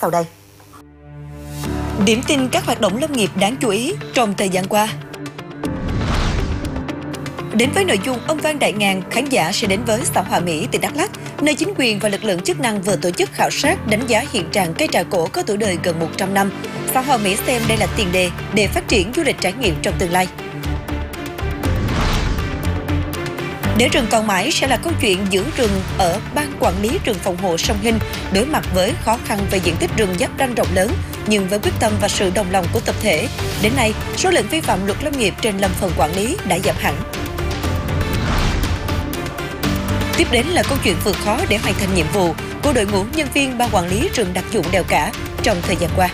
sau đây. Điểm tin các hoạt động lâm nghiệp đáng chú ý trong thời gian qua. Đến với nội dung Âm vang đại ngàn, khán giả sẽ đến với xã Hòa Mỹ, tỉnh Đắk Lắk, nơi chính quyền và lực lượng chức năng vừa tổ chức khảo sát đánh giá hiện trạng cây trà cổ có tuổi đời gần 100 năm. Xã Hòa Mỹ xem đây là tiền đề để phát triển du lịch trải nghiệm trong tương lai. Để rừng còn mãi sẽ là câu chuyện giữ rừng ở Ban Quản lý rừng phòng hộ Sông Hinh đối mặt với khó khăn về diện tích rừng giáp ranh rộng lớn, nhưng với quyết tâm và sự đồng lòng của tập thể, đến nay số lượng vi phạm luật lâm nghiệp trên lâm phần quản lý đã giảm hẳn. Tiếp đến là câu chuyện vượt khó để hoàn thành nhiệm vụ của đội ngũ nhân viên Ban Quản lý rừng đặc dụng Đèo Cả trong thời gian qua.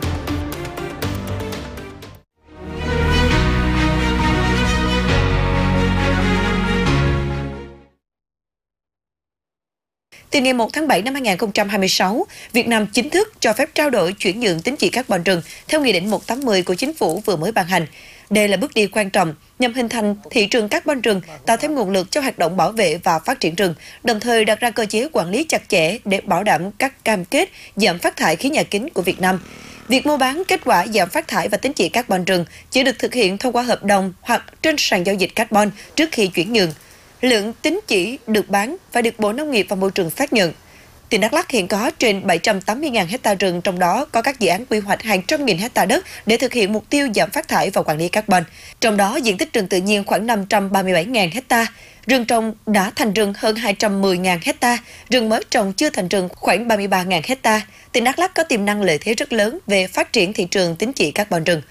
Từ ngày 1 tháng 7 năm 2026, Việt Nam chính thức cho phép trao đổi chuyển nhượng tín chỉ carbon rừng theo Nghị định 180 của Chính phủ vừa mới ban hành. Đây là bước đi quan trọng nhằm hình thành thị trường carbon rừng, tạo thêm nguồn lực cho hoạt động bảo vệ và phát triển rừng, đồng thời đặt ra cơ chế quản lý chặt chẽ để bảo đảm các cam kết giảm phát thải khí nhà kính của Việt Nam. Việc mua bán kết quả giảm phát thải và tín chỉ carbon rừng chỉ được thực hiện thông qua hợp đồng hoặc trên sàn giao dịch carbon trước khi chuyển nhượng. Lượng tín chỉ được bán phải được Bộ Nông nghiệp và Môi trường xác nhận. Tỉnh Đắk Lắk hiện có trên 780.000 hecta rừng, trong đó có các dự án quy hoạch hàng trăm nghìn hecta đất để thực hiện mục tiêu giảm phát thải và quản lý carbon. Trong đó, diện tích rừng tự nhiên khoảng 537.000 hecta, rừng trồng đã thành rừng hơn 210.000 hecta, rừng mới trồng chưa thành rừng khoảng 33.000 hecta. Tỉnh Đắk Lắk có tiềm năng lợi thế rất lớn về phát triển thị trường tín chỉ carbon rừng.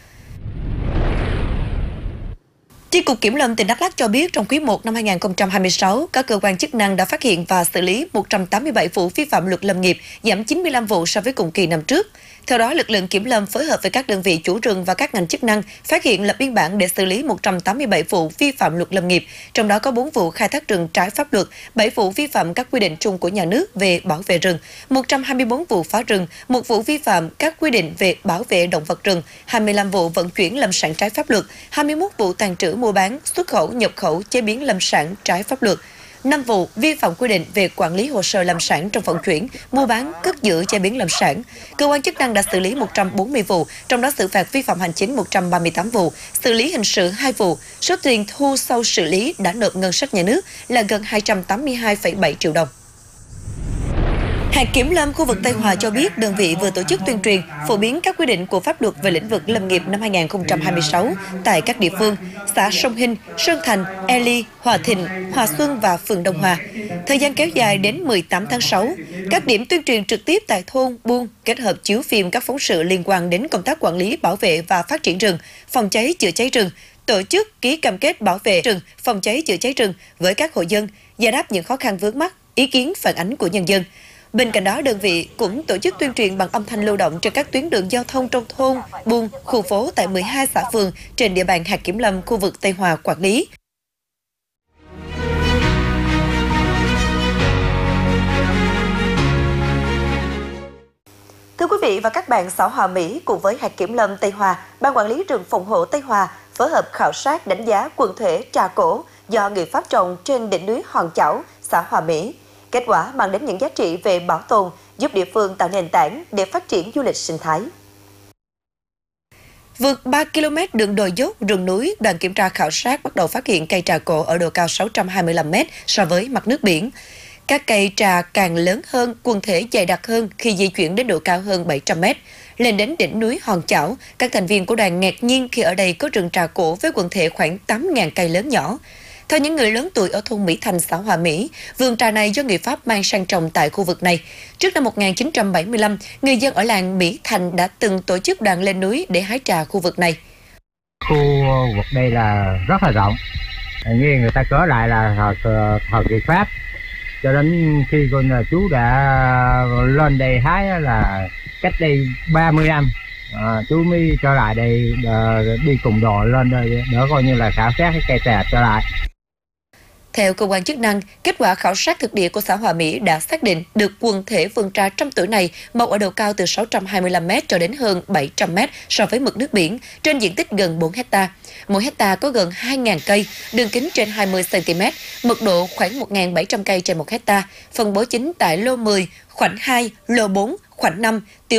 Chi cục Kiểm lâm tỉnh Đắk Lắk cho biết trong quý 1 năm 2026, các cơ quan chức năng đã phát hiện và xử lý 187 vụ vi phạm luật lâm nghiệp, giảm 95 vụ so với cùng kỳ năm trước. Theo đó, lực lượng kiểm lâm phối hợp với các đơn vị chủ rừng và các ngành chức năng phát hiện lập biên bản để xử lý 187 vụ vi phạm luật lâm nghiệp, trong đó có 4 vụ khai thác rừng trái pháp luật, 7 vụ vi phạm các quy định chung của nhà nước về bảo vệ rừng, 124 vụ phá rừng, 1 vụ vi phạm các quy định về bảo vệ động vật rừng, 25 vụ vận chuyển lâm sản trái pháp luật, 21 vụ tàng trữ, mua bán, xuất khẩu, nhập khẩu, chế biến lâm sản trái pháp luật, 5 vụ vi phạm quy định về quản lý hồ sơ lâm sản trong vận chuyển, mua bán, cất giữ, chế biến lâm sản. Cơ quan chức năng đã xử lý 140 vụ, trong đó xử phạt vi phạm hành chính 138 vụ, xử lý hình sự 2 vụ. Số tiền thu sau xử lý đã nộp ngân sách nhà nước là gần 282,7 triệu đồng. Hạt Kiểm lâm khu vực Tây Hòa cho biết đơn vị vừa tổ chức tuyên truyền, phổ biến các quy định của pháp luật về lĩnh vực lâm nghiệp năm 2026 tại các địa phương, xã Sông Hinh, Sơn Thành, E Ly, Hòa Thịnh, Hòa Xuân và phường Đông Hòa. Thời gian kéo dài đến 18 tháng 6, các điểm tuyên truyền trực tiếp tại thôn, buôn, kết hợp chiếu phim các phóng sự liên quan đến công tác quản lý, bảo vệ và phát triển rừng, phòng cháy chữa cháy rừng, tổ chức ký cam kết bảo vệ rừng, phòng cháy chữa cháy rừng với các hộ dân, giải đáp những khó khăn vướng mắc, ý kiến phản ánh của nhân dân. Bên cạnh đó, đơn vị cũng tổ chức tuyên truyền bằng âm thanh lưu động trên các tuyến đường giao thông trong thôn, buôn, khu phố tại 12 xã phường trên địa bàn hạt Kiểm lâm khu vực Tây Hòa quản lý. Thưa quý vị và các bạn, xã Hòa Mỹ cùng với hạt Kiểm lâm Tây Hòa, Ban Quản lý rừng phòng hộ Tây Hòa phối hợp khảo sát đánh giá quần thể trà cổ do người Pháp trồng trên đỉnh núi Hòn Chảo, xã Hòa Mỹ. Kết quả mang đến những giá trị về bảo tồn, giúp địa phương tạo nền tảng để phát triển du lịch sinh thái. Vượt 3 km đường đồi dốc, rừng núi, đoàn kiểm tra khảo sát bắt đầu phát hiện cây trà cổ ở độ cao 625 m so với mặt nước biển. Các cây trà càng lớn hơn, quần thể dày đặc hơn khi di chuyển đến độ cao hơn 700 m. Lên đến đỉnh núi Hòn Chảo, các thành viên của đoàn ngạc nhiên khi ở đây có rừng trà cổ với quần thể khoảng 8.000 cây lớn nhỏ. Theo những người lớn tuổi ở thôn Mỹ Thành, xã Hòa Mỹ, vườn trà này do người Pháp mang sang trồng tại khu vực này. Trước năm 1975, người dân ở làng Mỹ Thành đã từng tổ chức đoàn lên núi để hái trà khu vực này. Khu vực đây là rất là rộng. Như người ta kể lại là thời kỳ Pháp, cho đến khi chú đã lên đây hái là cách đây 30 năm. Chú mới trở lại đây đi cùng đồ lên đây để coi như là khảo sát cái cây trà trở lại. Theo cơ quan chức năng, kết quả khảo sát thực địa của xã Hòa Mỹ đã xác định được quần thể vườn trà trăm tuổi này mọc ở độ cao từ 625 m cho đến hơn 700 m so với mực nước biển, trên diện tích gần 4 hecta. Mỗi hecta có gần 2.000 cây, đường kính trên 20 cm, mật độ khoảng 1.700 cây trên 1 hecta, phân bố chính tại lô 10, khoảnh 2, lô 4, khoảnh 5,